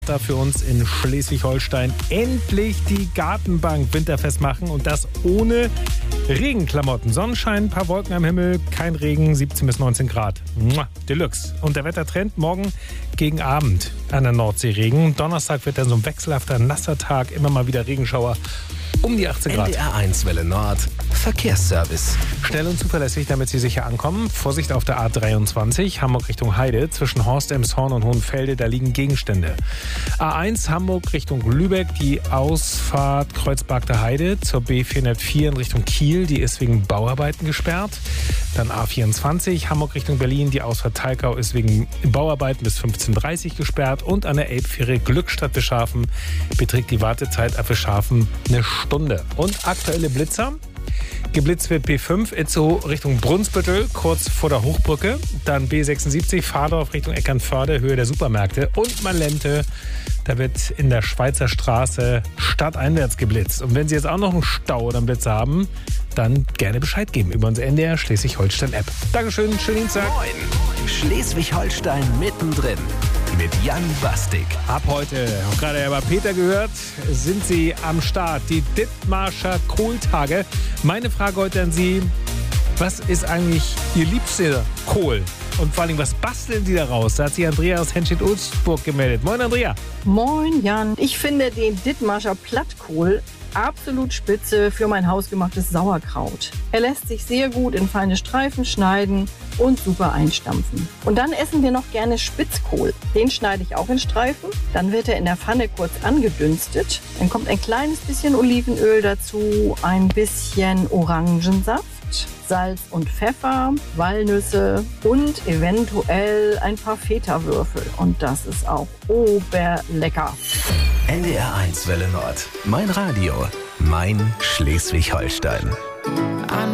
Starter für uns in Schleswig-Holstein. Endlich die Gartenbank winterfest machen und das ohne Regenklamotten. Sonnenschein, ein paar Wolken am Himmel, kein Regen, 17 bis 19 Grad. Deluxe. Und der Wettertrend morgen gegen Abend an der Nordsee Regen. Donnerstag wird dann so ein wechselhafter, nasser Tag, immer mal wieder Regenschauer. Um die 18 Grad. NDR1 Welle Nord. Verkehrsservice. Schnell und zuverlässig, damit Sie sicher ankommen. Vorsicht auf der A23, Hamburg Richtung Heide. Zwischen Horst, Elmshorn und Hohenfelde, da liegen Gegenstände. A1 Hamburg Richtung Lübeck, die Ausfahrt Kreuzberg Heide zur B404 in Richtung Kiel. Die ist wegen Bauarbeiten gesperrt. Dann A24 Hamburg Richtung Berlin. Die Ausfahrt Talkau ist wegen Bauarbeiten bis 15:30 gesperrt. Und an der Elbfähre Glückstadt Wischhafen beträgt die Wartezeit ab Wischhafen eine Stunde. Und aktuelle Blitzer. Geblitzt wird B5 Itzehoe Richtung Brunsbüttel, kurz vor der Hochbrücke. Dann B76 Fahrdorf Richtung Eckernförde, Höhe der Supermärkte. Und Malente, da wird in der Schweizer Straße stadteinwärts geblitzt. Und wenn Sie jetzt auch noch einen Stau oder einen Blitz haben, dann gerne Bescheid geben über unsere NDR Schleswig-Holstein-App. Dankeschön, schönen Dienstag. Moin. Schleswig-Holstein mittendrin mit Jan Bastik. Ab heute, auch gerade über Peter gehört, sind Sie am Start. Die Dithmarscher Kohltage. Meine Frage heute an Sie, was ist eigentlich Ihr liebster Kohl? Und vor allem, was basteln Sie daraus? Da hat sich Andrea aus Henschel-Ulzburg gemeldet. Moin, Andrea. Moin, Jan. Ich finde den Dithmarscher Plattkohl absolut spitze für mein hausgemachtes Sauerkraut. Er lässt sich sehr gut in feine Streifen schneiden und super einstampfen. Und dann essen wir noch gerne Spitzkohl. Den schneide ich auch in Streifen. Dann wird er in der Pfanne kurz angedünstet. Dann kommt ein kleines bisschen Olivenöl dazu, ein bisschen Orangensaft, Salz und Pfeffer, Walnüsse und eventuell ein paar Feta-Würfel. Und das ist auch oberlecker. NDR1 Welle Nord. Mein Radio. Mein Schleswig-Holstein.